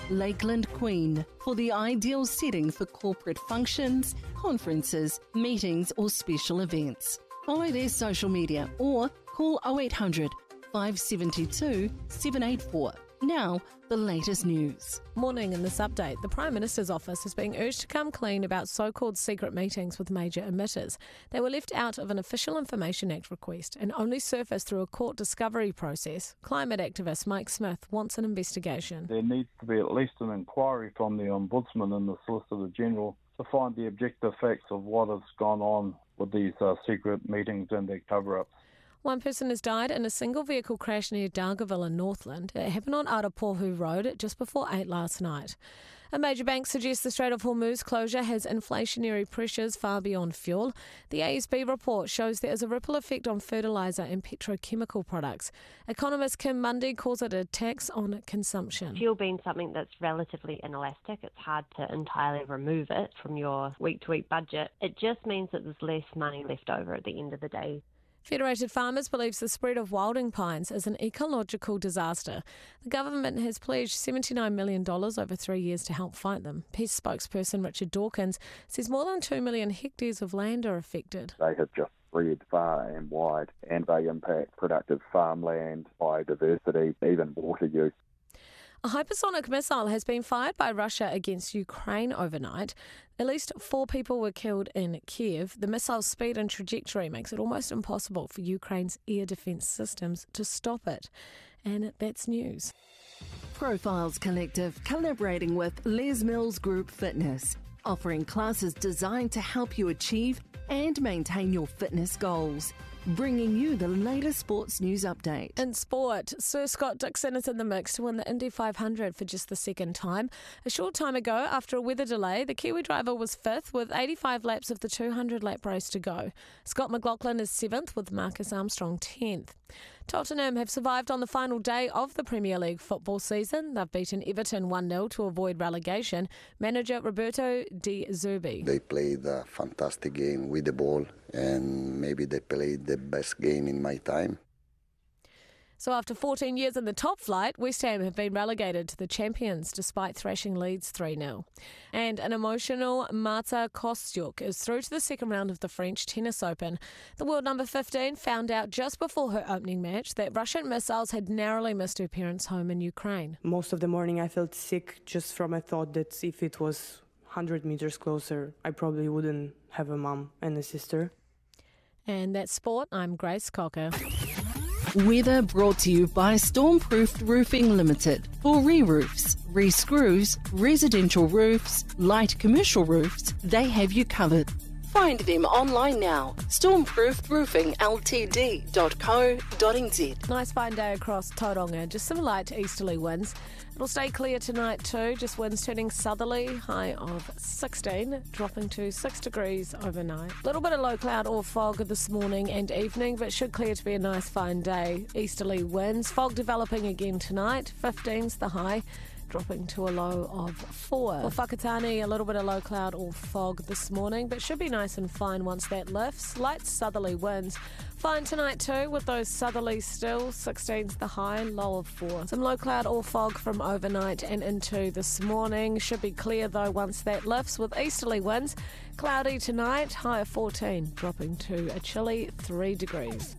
Lakeland Queen for the ideal setting for corporate functions, conferences, meetings or special events. Follow their social media or call 0800 572 784. Now, the latest news. Morning in this update, the Prime Minister's office is being urged to come clean about so-called secret meetings with major emitters. They were left out of an Official Information Act request and only surfaced through a court discovery process. Climate activist Mike Smith wants an investigation. There needs to be at least an inquiry from the Ombudsman and the Solicitor General to find the objective facts of what has gone on with these secret meetings and their cover-ups. One person has died in a single vehicle crash near Dargaville in Northland. It happened on Arapohu Road just before 8 last night. A major bank suggests the Strait of Hormuz closure has inflationary pressures far beyond fuel. The ASB report shows there is a ripple effect on fertiliser and petrochemical products. Economist Kim Mundy calls it a tax on consumption. Fuel being something that's relatively inelastic, it's hard to entirely remove it from your week-to-week budget. It just means that there's less money left over at the end of the day. Federated Farmers believes the spread of wilding pines is an ecological disaster. The government has pledged $79 million over 3 years to help fight them. Pest spokesperson Richard Dawkins says more than 2 million hectares of land are affected. They have just spread far and wide, and they impact productive farmland, biodiversity, even water use. A hypersonic missile has been fired by Russia against Ukraine overnight. At least 4 people were killed in Kiev. The missile's speed and trajectory makes it almost impossible for Ukraine's air defence systems to stop it. And that's news. Profiles Collective collaborating with Les Mills Group Fitness, offering classes designed to help you achieve and maintain your fitness goals. Bringing you the latest sports news update. In sport, Sir Scott Dixon is in the mix to win the Indy 500 for just the second time. A short time ago, after a weather delay, the Kiwi driver was 5th with 85 laps of the 200-lap race to go. Scott McLaughlin is 7th with Marcus Armstrong 10th. Tottenham have survived on the final day of the Premier League football season. They've beaten Everton 1-0 to avoid relegation. Manager Roberto De Zerbi. They played a fantastic game with the ball, and maybe they played the best game in my time. So after 14 years in the top flight, West Ham have been relegated to the champions despite thrashing Leeds 3-0. And an emotional Marta Kostyuk is through to the second round of the French Tennis Open. The world number 15 found out just before her opening match that Russian missiles had narrowly missed her parents' home in Ukraine. Most of the morning I felt sick just from a thought that if it was 100 meters closer, I probably wouldn't have a mom and a sister. And that's sport. I'm Grace Cocker. Weather brought to you by Stormproofed Roofing Limited. For re-roofs, re-screws, residential roofs, light commercial roofs, they have you covered. Find them online now. stormproofedroofingltd.co.nz. Nice fine day across Tauranga. Just some light easterly winds. It'll stay clear tonight too. Just winds turning southerly, high of 16, dropping to 6 degrees overnight. A little bit of low cloud or fog this morning and evening, but should clear to be a nice fine day. Easterly winds. Fog developing again tonight. 15's the high, dropping to a low of 4. For Whakatane, a little bit of low cloud or fog this morning, but should be nice and fine once that lifts. Light southerly winds. Fine tonight too, with those southerlies still. 16's the high, low of 4. Some low cloud or fog from overnight and into this morning. Should be clear though once that lifts, with easterly winds. Cloudy tonight, high of 14, dropping to a chilly 3 degrees.